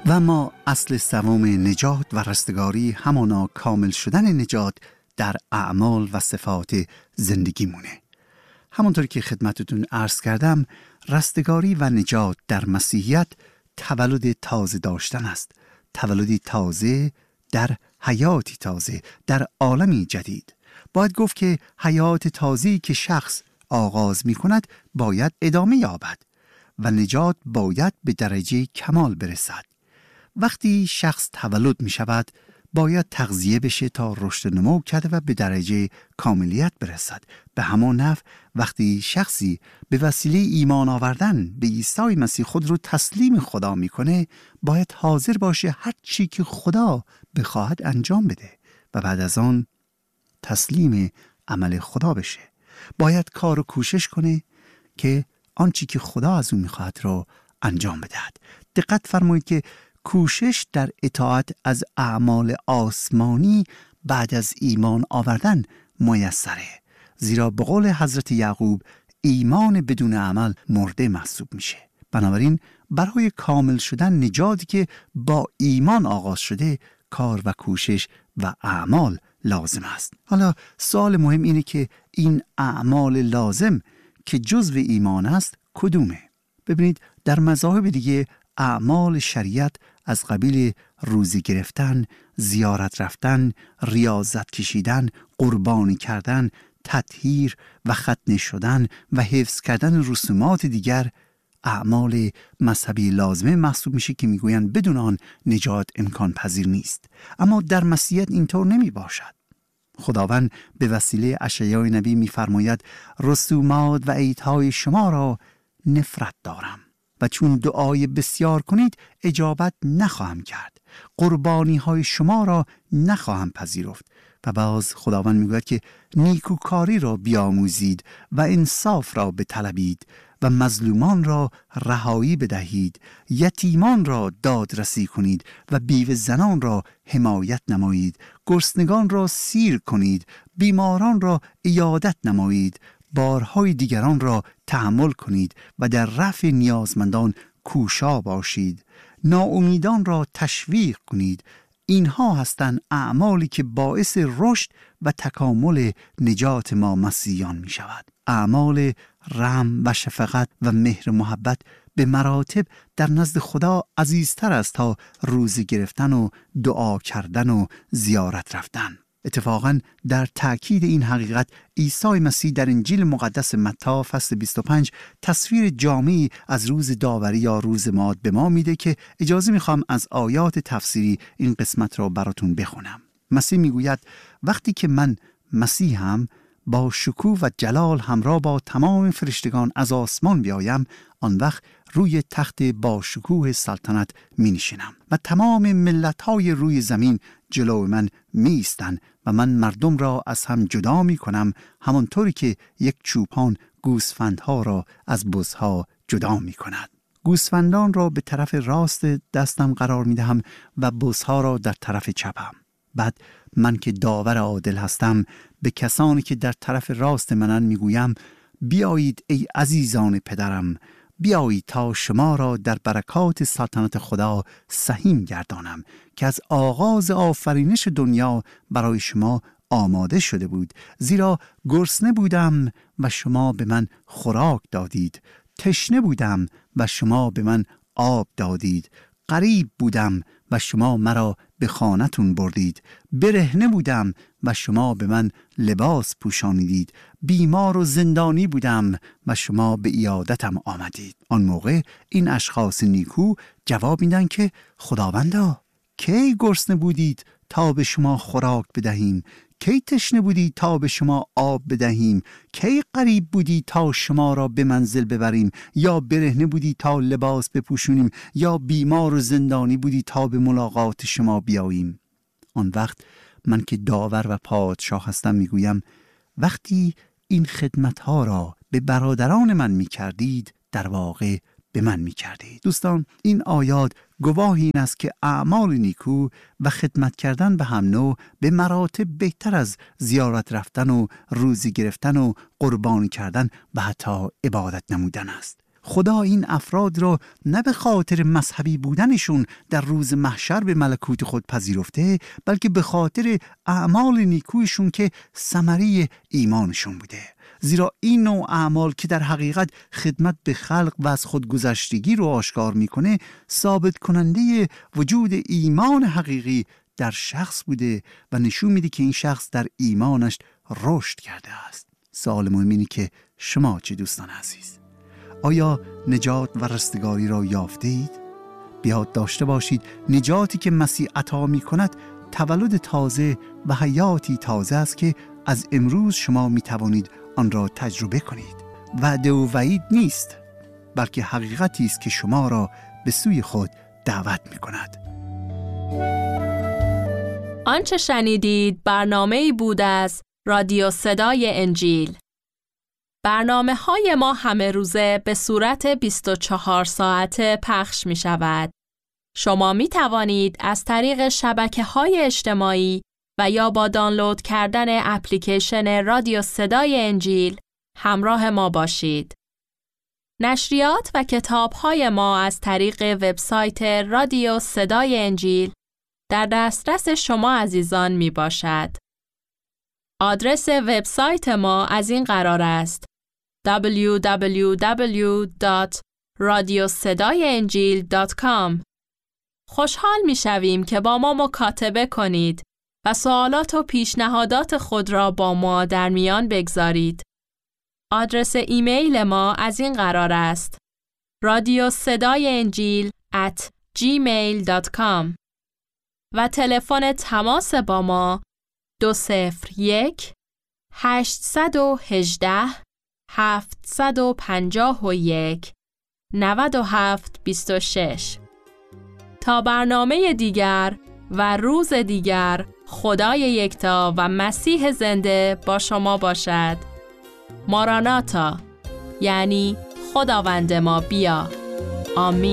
و ما اصل سوم نجات و رستگاری همانا کامل شدن نجات در اعمال و صفات زندگی مونه. همونطور که خدمتتون عرض کردم، رستگاری و نجات در مسیحیت تولد تازه داشتن است. تولدی تازه در حیاتی تازه، در عالمی جدید. باید گفت که حیات تازه‌ای که شخص آغاز می کند باید ادامه یابد و نجات باید به درجه کمال برسد. وقتی شخص تولد می شود باید تغذیه بشه تا رشد و نمو کرده و به درجه کاملیت برسد. به همان نحو وقتی شخصی به وسیله ایمان آوردن به عیسی مسیح خود رو تسلیم خدا میکنه، باید حاضر باشه هر چی که خدا بخواهد انجام بده و بعد از آن تسلیم عمل خدا بشه. باید کار و کوشش کنه که آنچی که خدا از اون میخواهد رو انجام بدهد. دقت فرمایید که کوشش در اطاعت از اعمال آسمانی بعد از ایمان آوردن میسره، زیرا به قول حضرت یعقوب ایمان بدون عمل مرده محسوب میشه. بنابراین برای کامل شدن نجاتی که با ایمان آغاز شده کار و کوشش و اعمال لازم است. حالا سوال مهم اینه که این اعمال لازم که جزو ایمان است کدومه؟ ببینید در مذاهب دیگه اعمال شریعت از قبیل روزه گرفتن، زیارت رفتن، ریاضت کشیدن، قربانی کردن، تطهیر و ختنه شدن و حفظ کردن رسومات دیگر اعمال مذهبی لازمه محسوب میشه که میگویند بدون آن نجات امکان پذیر نیست. اما در مسیحیت اینطور نمی باشد. خداوند به وسیله اشعیا نبی میفرماید رسومات و عیدهای شما را نفرت دارم و چون دعای بسیار کنید اجابت نخواهم کرد، قربانی های شما را نخواهم پذیرفت. و باز خداوند میگوید که نیکوکاری را بیاموزید و انصاف را بطلبید و مظلومان را رهایی بدهید، یتیمان را دادرسی کنید و بیوه زنان را حمایت نمایید، گرسنگان را سیر کنید، بیماران را عیادت نمایید، بارهای دیگران را تحمل کنید و در رفع نیازمندان کوشا باشید، ناامیدان را تشویق کنید. اینها هستند اعمالی که باعث رشد و تکامل نجات ما مسیحیان می شود. اعمال رحم و شفقت و مهر و محبت به مراتب در نزد خدا عزیزتر است تا روزه گرفتن و دعا کردن و زیارت رفتن. اتفاقاً در تأکید این حقیقت عیسی مسیح در انجیل مقدس متی فصل 25 تصویر جامعی از روز داوری یا روز معاد به ما میده که اجازه میخوام از آیات تفسیری این قسمت را براتون بخونم. مسیح میگوید وقتی که من مسیحم با شکوه و جلال همراه با تمام فرشتگان از آسمان بیایم، آن وقت روی تخت با شکوه سلطنت می نشینم و تمام ملت‌های روی زمین جلو من می ایستند و من مردم را از هم جدا می کنم، همانطوری که یک چوپان گوسفندها را از بزها جدا می کند. گوسفندان را به طرف راست دستم قرار می دهم و بزها را در طرف چپم. بعد من که داور عادل هستم به کسانی که در طرف راست منن می گویم بیایید ای عزیزان پدرم، بیایید تا شما را در برکات سلطنت خدا سهیم گردانم که از آغاز آفرینش دنیا برای شما آماده شده بود. زیرا گرسنه بودم و شما به من خوراک دادید، تشنه بودم و شما به من آب دادید، غریب بودم و شما مرا به خانه‌تون بردید، برهنه بودم و شما به من لباس پوشانیدید، بیمار و زندانی بودم و شما به عیادتم آمدید. آن موقع این اشخاص نیکو جواب میدن که خداوندا کی گرسنه بودید تا به شما خوراک بدهیم؟ کی تشنه بودید تا به شما آب بدهیم؟ کی غریب بودید تا شما را به منزل ببریم؟ یا برهنه بودید تا لباس بپوشونیم؟ یا بیمار و زندانی بودید تا به ملاقات شما بیاییم؟ آن وقت من که داور و پادشاه هستم میگویم وقتی این خدمتها را به برادران من میکردید در واقع به من میکردید. دوستان، این آیات گواهی این است که اعمال نیکو و خدمت کردن به هم نوع به مراتب بهتر از زیارت رفتن و روزی گرفتن و قربانی کردن و حتی عبادت نمودن است. خدا این افراد را نه به خاطر مذهبی بودنشون در روز محشر به ملکوت خود پذیرفته، بلکه به خاطر اعمال نیکویشون که ثمره ایمانشون بوده. زیرا این نوع اعمال که در حقیقت خدمت به خلق و از خودگذشتگی رو آشکار میکنه، ثابت کننده وجود ایمان حقیقی در شخص بوده و نشون میده که این شخص در ایمانش رشد کرده است. سوال مهم اینه که شما چه دوستان عزیز؟ آیا نجات و رستگاری را یافته اید؟ بیاد داشته باشید نجاتی که مسیح عطا می کند تولد تازه و حیاتی تازه است که از امروز شما می توانید آن را تجربه کنید. وعده و وعید نیست، بلکه حقیقتی است که شما را به سوی خود دعوت می کند. آنچه شنیدید برنامه‌ای بود از رادیو صدای انجیل. برنامه‌های ما همه روزه به صورت 24 ساعته پخش می شود. شما می توانید از طریق شبکه‌های اجتماعی و یا با دانلود کردن اپلیکیشن رادیو صدای انجیل همراه ما باشید. نشریات و کتاب‌های ما از طریق وبسایت رادیو صدای انجیل در دسترس شما عزیزان می باشد. آدرس وبسایت ما از این قرار است: www.radiosedaienjil.com. خوشحال می شویم که با ما مکاتبه کنید و سوالات و پیشنهادات خود را با ما در میان بگذارید. آدرس ایمیل ما از این قرار است: radiosedaienjil@gmail.com. و تلفن تماس با ما 201 818 751 9726. تا برنامه دیگر و روز دیگر، خدای یکتا و مسیح زنده با شما باشد. ماراناتا، یعنی خداوند ما بیا. آمین.